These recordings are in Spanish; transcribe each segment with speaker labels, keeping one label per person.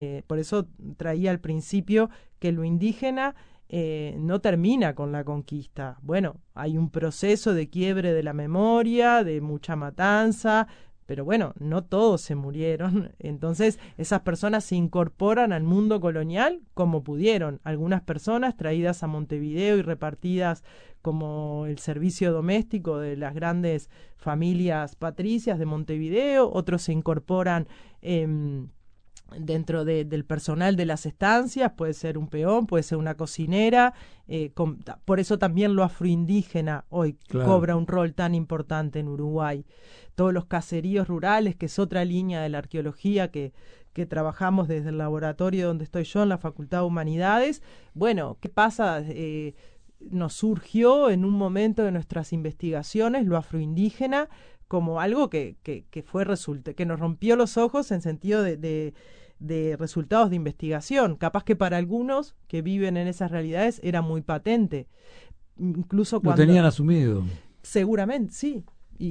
Speaker 1: Por eso traía al principio que lo indígena no termina con la conquista. Bueno, hay un proceso de quiebre de la memoria, de mucha matanza, pero bueno, no todos se murieron. Entonces, esas personas se incorporan al mundo colonial como pudieron. Algunas personas traídas a Montevideo y repartidas como el servicio doméstico de las grandes familias patricias de Montevideo, otros se incorporan dentro del personal de las estancias, puede ser un peón, puede ser una cocinera, por eso también lo afroindígena hoy cobra un rol tan importante en Uruguay. Todos los caseríos rurales, que es otra línea de la arqueología que trabajamos desde el laboratorio donde estoy yo en la Facultad de Humanidades. Bueno, ¿qué pasa? Nos surgió en un momento de nuestras investigaciones lo afroindígena como algo que fue que nos rompió los ojos en sentido de resultados de investigación. Capaz que para algunos que viven en esas realidades era muy patente. Incluso cuando...
Speaker 2: Lo tenían asumido.
Speaker 1: Seguramente, sí.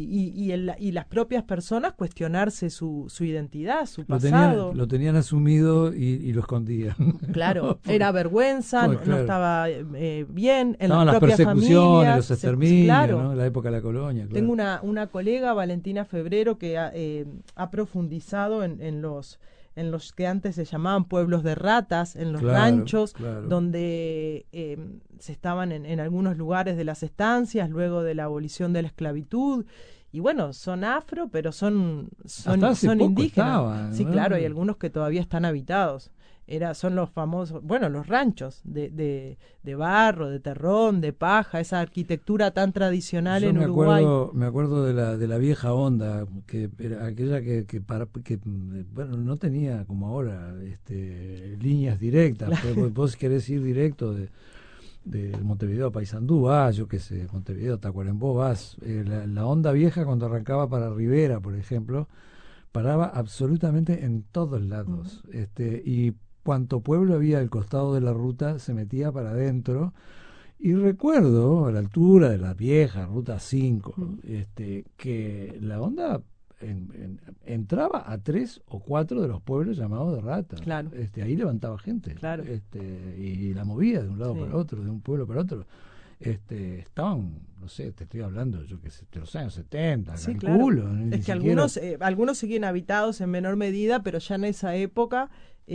Speaker 1: Y las propias personas cuestionarse su identidad, su pasado.
Speaker 2: Lo tenían asumido y lo escondían.
Speaker 1: Claro, era vergüenza, no estaba bien. En
Speaker 2: estaban las persecuciones,
Speaker 1: familias,
Speaker 2: los exterminios,
Speaker 1: claro.
Speaker 2: ¿no? La época de la colonia. Claro.
Speaker 1: Tengo una colega, Valentina Febrero, que ha profundizado en los que antes se llamaban pueblos de ratas, en los ranchos, donde se estaban en algunos lugares de las estancias, luego de la abolición de la esclavitud. Y bueno, son afro, pero son indígenas.
Speaker 2: Estaban,
Speaker 1: sí,
Speaker 2: ¿no?
Speaker 1: Claro, hay algunos que todavía están habitados. Son los famosos, los ranchos de barro, de terrón, de paja, esa arquitectura tan tradicional en Uruguay.
Speaker 2: Me acuerdo de la vieja onda, que era aquella que no tenía como ahora líneas directas. Vos querés ir directo de Montevideo a Paysandú, yo qué sé, Montevideo, Tacuarembó, vas. La onda vieja, cuando arrancaba para Rivera, por ejemplo, paraba absolutamente en todos lados. Y cuanto pueblo había al costado de la ruta se metía para adentro. Y recuerdo, a la altura de la vieja Ruta 5, que la onda entraba a 3 o 4 de los pueblos llamados de Rata.
Speaker 1: Claro.
Speaker 2: Ahí levantaba gente.
Speaker 1: Claro.
Speaker 2: Y la movía de un lado para otro, de un pueblo para otro. Estaban, no sé, te estoy hablando, yo que sé, de los años 70,
Speaker 1: sí,
Speaker 2: calculo.
Speaker 1: Claro. Es que algunos siguen habitados en menor medida, pero ya en esa época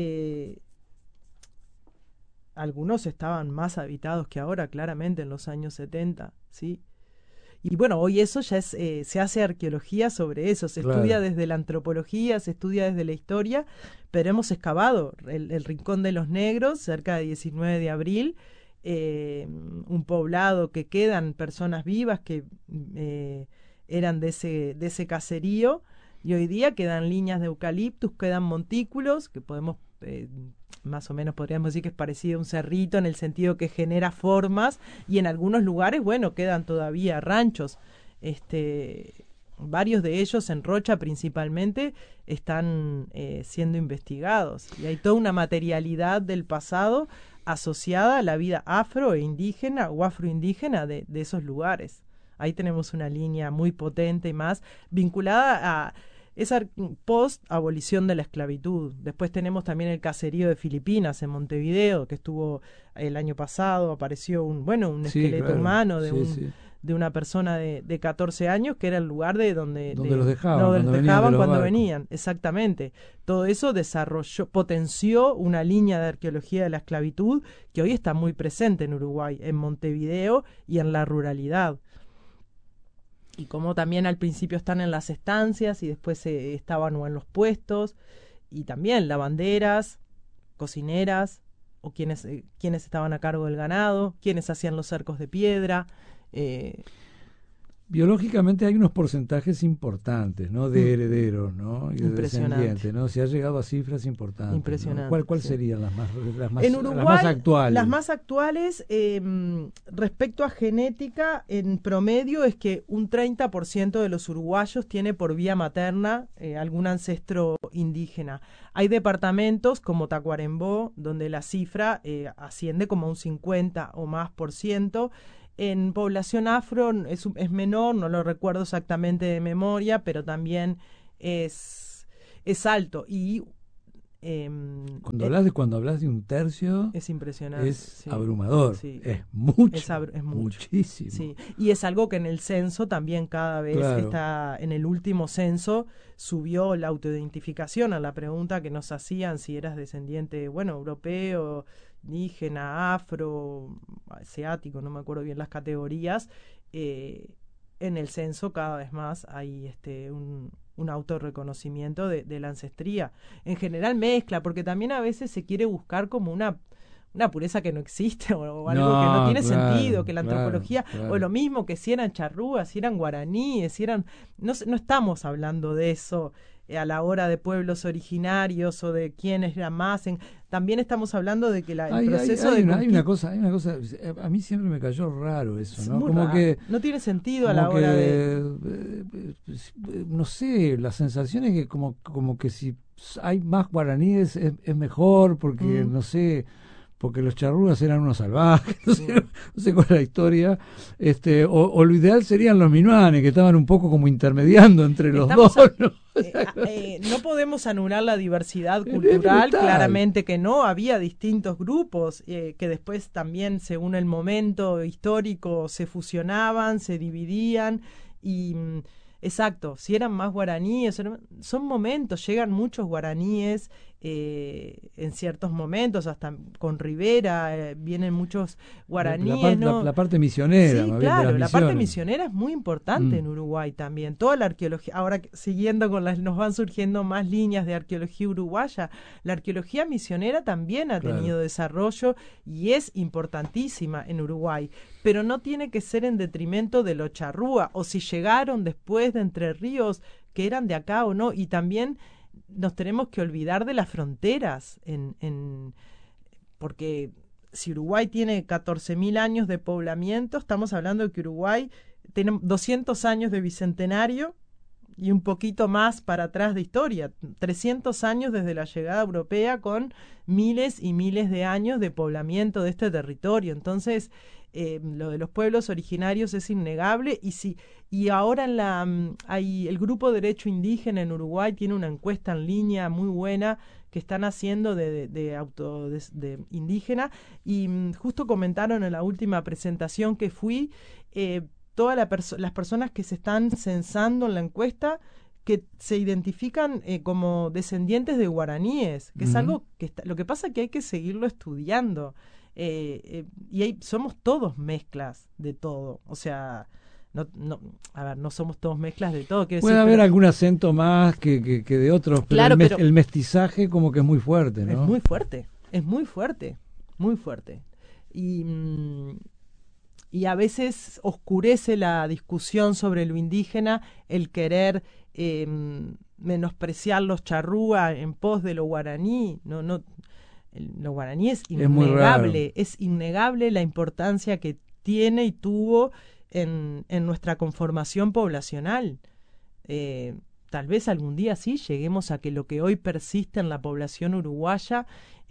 Speaker 1: algunos estaban más habitados que ahora, claramente, en los años 70, ¿sí? Y bueno, hoy eso ya se hace arqueología sobre eso, se estudia desde la antropología, se estudia desde la historia, pero hemos excavado el Rincón de los Negros, cerca de 19 de abril, un poblado que quedan personas vivas que eran de ese caserío, y hoy día quedan líneas de eucaliptus, quedan montículos, que podemos... más o menos podríamos decir que es parecido a un cerrito en el sentido que genera formas, y en algunos lugares, quedan todavía ranchos. Varios de ellos, en Rocha principalmente, están siendo investigados, y hay toda una materialidad del pasado asociada a la vida afro e indígena o afroindígena de esos lugares. Ahí tenemos una línea muy potente y más vinculada a esa post-abolición de la esclavitud. Después tenemos también el caserío de Filipinas en Montevideo, que estuvo el año pasado, apareció un esqueleto humano de una persona de 14 años, que era el lugar donde
Speaker 2: los dejaban,
Speaker 1: cuando venían. Exactamente. Todo eso potenció una línea de arqueología de la esclavitud que hoy está muy presente en Uruguay, en Montevideo y en la ruralidad. Y como también al principio están en las estancias y después estaban o en los puestos, y también lavanderas, cocineras, o quienes estaban a cargo del ganado, quienes hacían los cercos de piedra.
Speaker 2: Biológicamente hay unos porcentajes importantes, ¿no? De herederos, ¿no? Y de descendientes, ¿no? Se ha llegado a cifras importantes.
Speaker 1: Impresionante.
Speaker 2: ¿no? ¿Cuál serían las más
Speaker 1: en Uruguay,
Speaker 2: las más actuales?
Speaker 1: Las más actuales, respecto a genética, en promedio es que un 30% de los uruguayos tiene por vía materna algún ancestro indígena. Hay departamentos como Tacuarembó, donde la cifra asciende como a un 50 o más %. En población afro es menor, no lo recuerdo exactamente de memoria, pero también es alto. Y
Speaker 2: Cuando hablas de un tercio,
Speaker 1: es impresionante,
Speaker 2: es abrumador,
Speaker 1: sí.
Speaker 2: Es mucho,
Speaker 1: es
Speaker 2: muchísimo.
Speaker 1: Sí. Y es algo que en el censo también cada vez está, en el último censo subió la autoidentificación a la pregunta que nos hacían si eras descendiente, europeo, indígena, afro, asiático, no me acuerdo bien las categorías. En el censo cada vez más hay un autorreconocimiento de la ancestría. En general mezcla, porque también a veces se quiere buscar como una pureza que no existe o algo que no tiene sentido, que la antropología, o lo mismo que si eran charrúas, si eran guaraníes, si eran... No estamos hablando de eso a la hora de pueblos originarios o de quiénes eran más. También estamos hablando de que el proceso
Speaker 2: hay una cosa, a mí siempre me cayó raro eso,
Speaker 1: es
Speaker 2: ¿no?
Speaker 1: Muy
Speaker 2: Como
Speaker 1: raro.
Speaker 2: que
Speaker 1: no tiene sentido a la hora
Speaker 2: no sé, la sensación es que como que si hay más guaraníes es mejor, porque no sé, porque los charrúas eran unos salvajes, no sé cuál es la historia, o lo ideal serían los minuanes, que estaban un poco como intermediando entre los dos, ¿no?
Speaker 1: No podemos anular la diversidad cultural, claramente que no, había distintos grupos que después también, según el momento histórico, se fusionaban, se dividían y... Exacto, si eran más guaraníes, son momentos, llegan muchos guaraníes en ciertos momentos, hasta con Rivera vienen muchos guaraníes.
Speaker 2: La parte misionera.
Speaker 1: Sí, claro, la parte misionera es muy importante en Uruguay también. Toda la arqueología, ahora siguiendo nos van surgiendo más líneas de arqueología uruguaya, la arqueología misionera también ha tenido desarrollo y es importantísima en Uruguay, pero no tiene que ser en detrimento de los charrúa, o si llegaron después de Entre Ríos, que eran de acá o no, y también nos tenemos que olvidar de las fronteras, porque si Uruguay tiene 14.000 años de poblamiento, estamos hablando de que Uruguay tiene 200 años de bicentenario y un poquito más para atrás de historia, 300 años desde la llegada europea, con miles y miles de años de poblamiento de este territorio. Entonces, lo de los pueblos originarios es innegable, y ahora hay el Grupo Derecho Indígena en Uruguay tiene una encuesta en línea muy buena que están haciendo de indígena, y justo comentaron en la última presentación que fui, todas las personas que se están censando en la encuesta que se identifican como descendientes de guaraníes, que es algo que lo que pasa es que hay que seguirlo estudiando. Y somos todos mezclas de todo, o sea, no somos todos mezclas de todo.
Speaker 2: Puede haber algún acento más que de otros, pero, claro, pero el mestizaje como que es muy fuerte, ¿no?
Speaker 1: Es muy fuerte, muy fuerte. Y a veces oscurece la discusión sobre lo indígena el querer menospreciar los charrúa en pos de lo guaraní. Lo guaraní es innegable, es innegable la importancia que tiene y tuvo en nuestra conformación poblacional. Tal vez algún día sí lleguemos a que lo que hoy persiste en la población uruguaya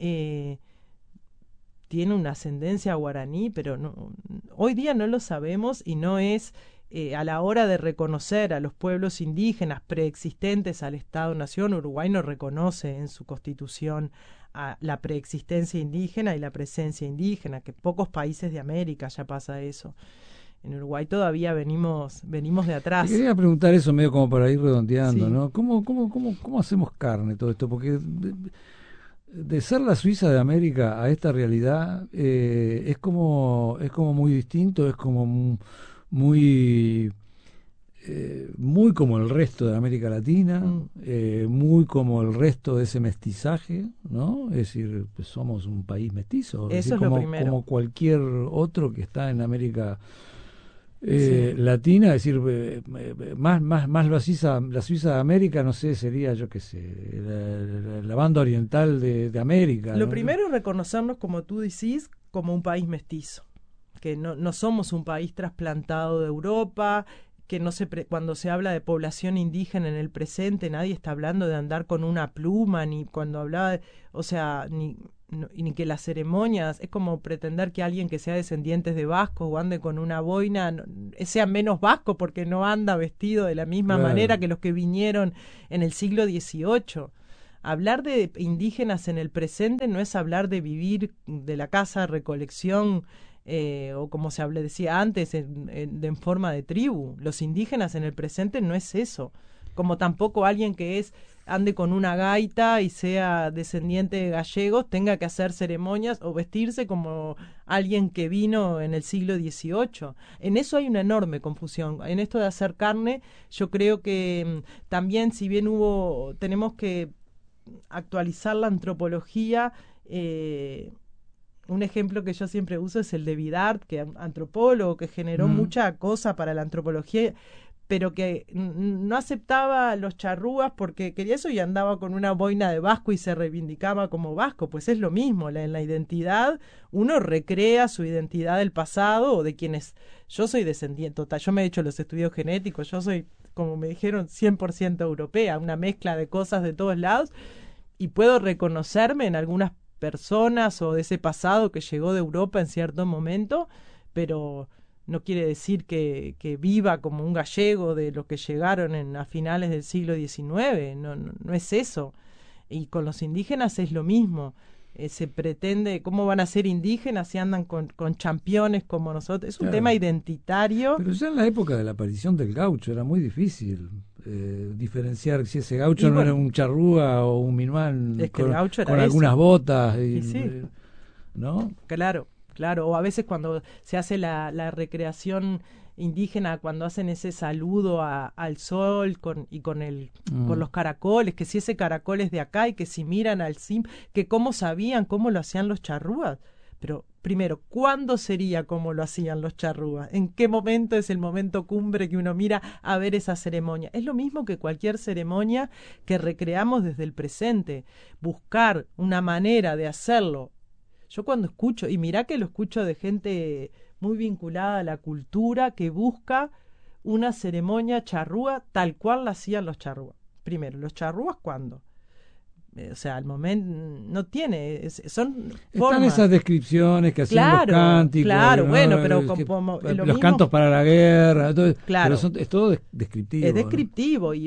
Speaker 1: tiene una ascendencia guaraní, pero hoy día no lo sabemos, y no es a la hora de reconocer a los pueblos indígenas preexistentes al Estado-Nación. Uruguay no reconoce en su constitución a la preexistencia indígena y la presencia indígena, que pocos países de América ya pasa eso. En Uruguay todavía venimos de atrás.
Speaker 2: Te quería preguntar eso medio como para ir redondeando,
Speaker 1: sí.
Speaker 2: ¿no? ¿Cómo hacemos carne todo esto? Porque de ser la Suiza de América a esta realidad es como muy distinto, es como muy como el resto de América Latina, muy como el resto de ese mestizaje, ¿no? Es decir, pues somos un país mestizo,
Speaker 1: eso es
Speaker 2: como,
Speaker 1: lo primero,
Speaker 2: como cualquier otro que está en América latina, es decir, más la Suiza de América, no sé, sería, yo qué sé, la banda oriental de América.
Speaker 1: Lo
Speaker 2: ¿no?
Speaker 1: primero es reconocernos, como tú decís, como un país mestizo, que no somos un país trasplantado de Europa, que cuando se habla de población indígena en el presente, nadie está hablando de andar con una pluma, ni cuando hablaba ni que las ceremonias, es como pretender que alguien que sea descendiente de vascos o ande con una boina sea menos vasco porque no anda vestido de la misma manera que los que vinieron en el siglo XVIII hablar de indígenas en el presente no es hablar de vivir de la caza, recolección, o como decía antes, en forma de tribu. Los indígenas en el presente no es eso. Como tampoco alguien que ande con una gaita y sea descendiente de gallegos tenga que hacer ceremonias o vestirse como alguien que vino en el siglo XVIII. En eso hay una enorme confusión. En esto de hacer carne, yo creo que también, si bien tenemos que actualizar la antropología. Un ejemplo que yo siempre uso es el de Vidart, que es antropólogo que generó mucha cosa para la antropología, pero que no aceptaba los charrúas porque quería eso y andaba con una boina de vasco y se reivindicaba como vasco. Pues es lo mismo, en la identidad uno recrea su identidad del pasado o de quienes... Yo soy descendiente, yo me he hecho los estudios genéticos, yo soy, como me dijeron, 100% europea, una mezcla de cosas de todos lados, y puedo reconocerme en algunas personas o de ese pasado que llegó de Europa en cierto momento, pero no quiere decir que viva como un gallego de los que llegaron a finales del siglo XIX, no es eso. Y con los indígenas es lo mismo. Se pretende, ¿cómo van a ser indígenas si andan con championes como nosotros? Es un tema identitario.
Speaker 2: Pero ya en la época de la aparición del gaucho era muy difícil diferenciar si ese gaucho no era un charrúa o un minmán con algunas botas. ¿No?
Speaker 1: Claro, o a veces cuando se hace la recreación indígena, cuando hacen ese saludo al sol con los caracoles, que si ese caracol es de acá y que si miran al que cómo sabían cómo lo hacían los charrúas. Pero primero, ¿cuándo sería como lo hacían los charrúas? ¿En qué momento es el momento cumbre que uno mira a ver esa ceremonia? Es lo mismo que cualquier ceremonia que recreamos desde el presente. Buscar una manera de hacerlo. Yo cuando escucho, y mirá que lo escucho de gente muy vinculada a la cultura, que busca una ceremonia charrúa tal cual la hacían los charrúas. Primero, ¿los charrúas cuándo? O sea, al momento no tiene, son formas.
Speaker 2: Están esas descripciones que hacían los cánticos.
Speaker 1: Claro,
Speaker 2: ¿no?
Speaker 1: Bueno, pero como
Speaker 2: los
Speaker 1: mismo,
Speaker 2: cantos para la guerra, todo,
Speaker 1: claro,
Speaker 2: pero es todo descriptivo.
Speaker 1: Es descriptivo, ¿no?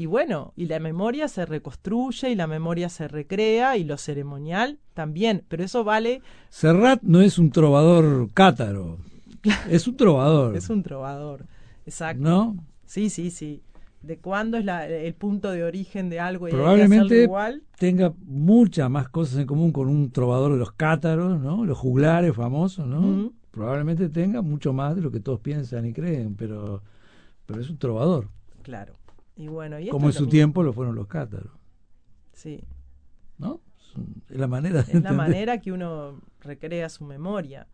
Speaker 1: Y la memoria se reconstruye y la memoria se recrea y lo ceremonial también, pero eso vale.
Speaker 2: Serrat no es un trovador cátaro, es un trovador.
Speaker 1: Es un trovador, exacto.
Speaker 2: ¿No?
Speaker 1: Sí. De cuándo es el punto de origen de algo y
Speaker 2: probablemente
Speaker 1: hay que hacerlo igual.
Speaker 2: Tenga muchas más cosas en común con un trovador de los cátaros, ¿no? Los juglares famosos, ¿no? Probablemente tenga mucho más de lo que todos piensan y creen, pero es un trovador.
Speaker 1: Claro. Y bueno,
Speaker 2: como en su tiempo lo fueron los cátaros.
Speaker 1: Sí.
Speaker 2: ¿No? Es la manera de
Speaker 1: entender. La manera que uno recrea su memoria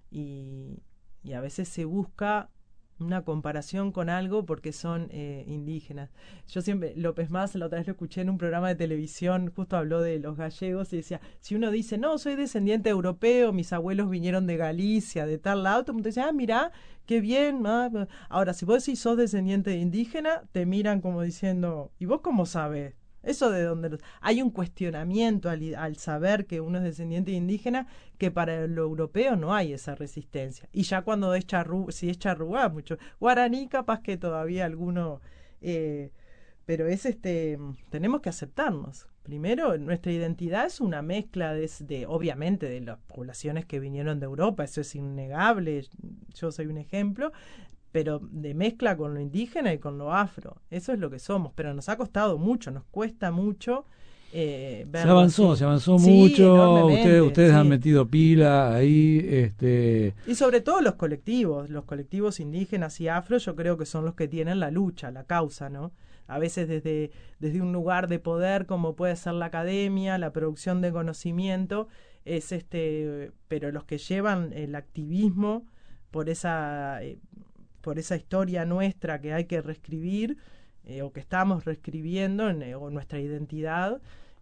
Speaker 1: y a veces se busca una comparación con algo porque son indígenas. Yo siempre, López Mas, la otra vez lo escuché en un programa de televisión, justo habló de los gallegos y decía, si uno dice, no, soy descendiente europeo, mis abuelos vinieron de Galicia, de tal lado, todo el mundo dice, mirá, qué bien. Ahora, si vos decís sos descendiente de indígena, te miran como diciendo, ¿y vos cómo sabés? Eso de donde hay un cuestionamiento al saber que uno es descendiente de indígena, que para lo europeo no hay esa resistencia. Y ya cuando es si es charrúa, mucho guaraní capaz que todavía alguno, pero tenemos que aceptarnos. Primero, nuestra identidad es una mezcla obviamente de las poblaciones que vinieron de Europa, eso es innegable, yo soy un ejemplo, pero de mezcla con lo indígena y con lo afro. Eso es lo que somos, pero nos ha costado mucho, nos cuesta mucho verlo. Se
Speaker 2: avanzó mucho, ustedes han metido pila ahí.
Speaker 1: Y sobre todo los colectivos indígenas y afro, yo creo que son los que tienen la lucha, la causa, ¿no? A veces desde un lugar de poder como puede ser la academia, la producción de conocimiento, pero los que llevan el activismo por esa historia nuestra que hay que reescribir, o que estamos reescribiendo, o nuestra identidad,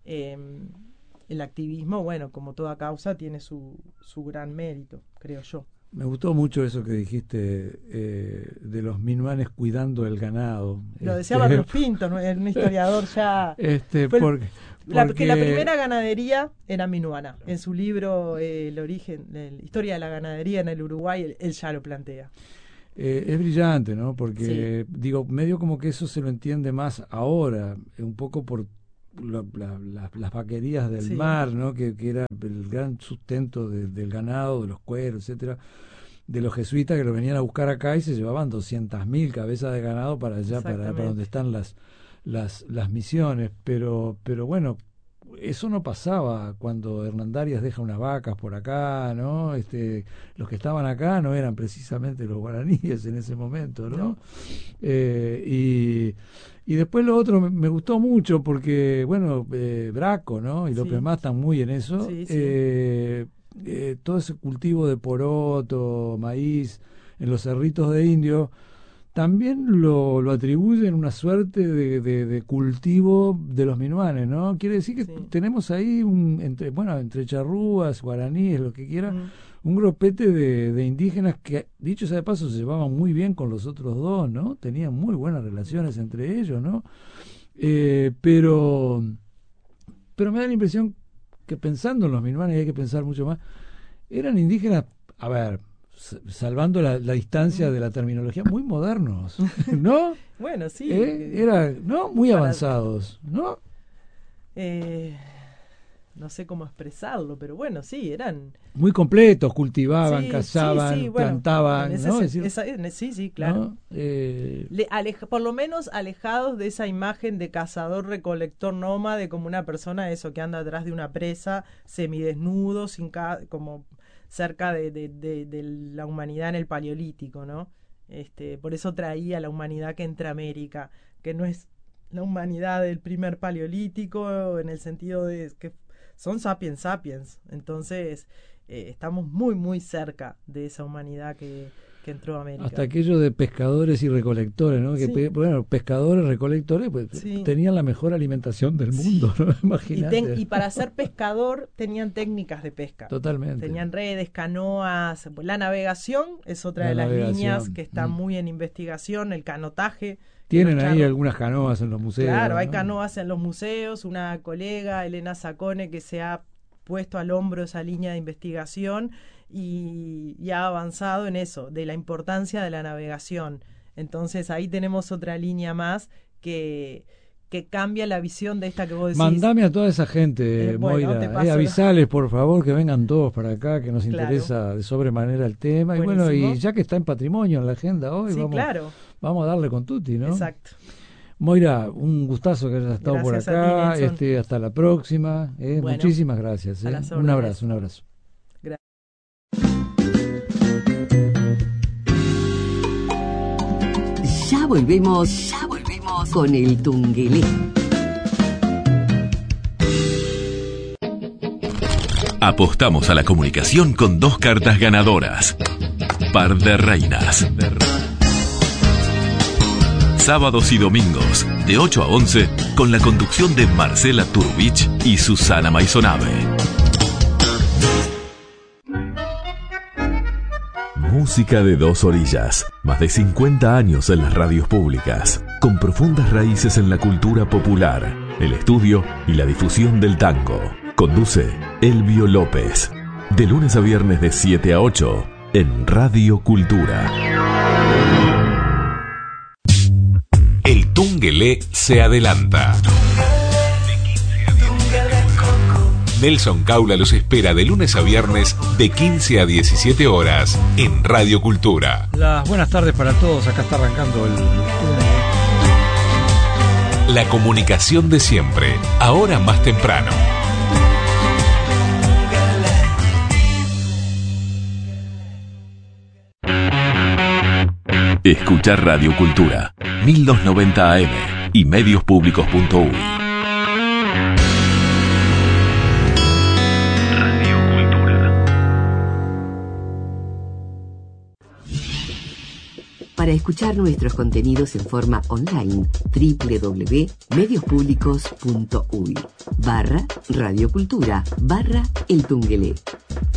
Speaker 1: el activismo, bueno, como toda causa, tiene su gran mérito, creo yo.
Speaker 2: Me gustó mucho eso que dijiste de los minmanes cuidando el ganado.
Speaker 1: Lo decía Barros Pinto, ¿no? Un historiador ya...
Speaker 2: porque
Speaker 1: la primera ganadería era minuana. En su libro El origen, la historia de la ganadería en el Uruguay, él ya lo plantea.
Speaker 2: Es brillante, ¿no? Porque,
Speaker 1: sí,
Speaker 2: medio como que eso se lo entiende más ahora, un poco por las vaquerías del mar, ¿no? Que era el gran sustento del ganado, de los cueros, etcétera, de los jesuitas que lo venían a buscar acá y se llevaban 200.000 cabezas de ganado para allá, para donde están las misiones. Pero bueno, eso no pasaba cuando Hernandarias deja unas vacas por acá, ¿no? Los que estaban acá no eran precisamente los guaraníes en ese momento, ¿no? Y después lo otro me gustó mucho porque, bueno, Braco, ¿no? Y López Más están muy en eso. Todo ese cultivo de poroto, maíz, en los cerritos de indio, también lo atribuyen una suerte de cultivo de los minuanes, ¿no? Quiere decir que tenemos ahí, entre charrúas, guaraníes, lo que quiera, un grupete de indígenas que, dicho sea de paso, se llevaban muy bien con los otros dos, ¿no? Tenían muy buenas relaciones entre ellos, ¿no? Pero me da la impresión que pensando en los minuanes, y hay que pensar mucho más, eran indígenas, a ver, salvando la distancia de la terminología, muy modernos, ¿no?
Speaker 1: Bueno, sí.
Speaker 2: ¿No? Muy avanzados, ¿no?
Speaker 1: No sé cómo expresarlo, pero bueno, sí, eran... Muy
Speaker 2: completos, cultivaban, cazaban, plantaban, ¿no?
Speaker 1: Sí, claro. ¿no? Por lo menos alejados de esa imagen de cazador-recolector nómade, como una persona, eso, que anda atrás de una presa, semidesnudo, como cerca de la humanidad en el Paleolítico, ¿no? Por eso traía la humanidad que entra a América, que no es la humanidad del primer Paleolítico, en el sentido de que son sapiens sapiens. Entonces estamos muy muy cerca de esa humanidad que entró a América.
Speaker 2: Hasta aquello de pescadores y recolectores, ¿no? Que bueno, pescadores, recolectores, pues tenían la mejor alimentación del mundo, ¿no? Imagínate.
Speaker 1: Y para ser pescador tenían técnicas de pesca.
Speaker 2: Totalmente.
Speaker 1: Tenían redes, canoas. La navegación es otra de las líneas que está muy en investigación, el canotaje.
Speaker 2: Tienen ahí algunas canoas en los museos.
Speaker 1: Claro, hay canoas en los museos. Una colega, Elena Sacone, que se ha puesto al hombro esa línea de investigación y ha avanzado en eso, de la importancia de la navegación. Entonces ahí tenemos otra línea más que cambia la visión de esta que vos decís.
Speaker 2: Mandame a toda esa gente, Moira, avisales por favor que vengan todos para acá, que nos interesa de sobremanera el tema. Buenísimo. Y bueno, y ya que está en patrimonio en la agenda hoy, vamos a darle con tutti, ¿no?
Speaker 1: Exacto.
Speaker 2: Moira, un gustazo que hayas estado por acá. Hasta la próxima. Muchísimas gracias. Un abrazo.
Speaker 3: Gracias. Ya volvemos con el Tungelé.
Speaker 4: Apostamos a la comunicación con 2 cartas ganadoras. Par de reinas. Sábados y domingos, de 8 a 11, con la conducción de Marcela Turbich y Susana Maisonave. Música de 2 orillas, más de 50 años en las radios públicas, con profundas raíces en la cultura popular, el estudio y la difusión del tango. Conduce Elvio López, de lunes a viernes de 7 a 8, en Radio Cultura. El Tungelé se adelanta. Nelson Caula los espera de lunes a viernes de 15 a 17 horas en Radio Cultura.
Speaker 2: Las buenas tardes para todos, acá está arrancando el Tungelé.
Speaker 4: La comunicación de siempre, ahora más temprano. Escuchar Radio Cultura, 1290 AM y mediospublicos.uy. Radio Cultura.
Speaker 3: Para escuchar nuestros contenidos en forma online, www.mediospublicos.uy /Radio Cultura /El Tungelé.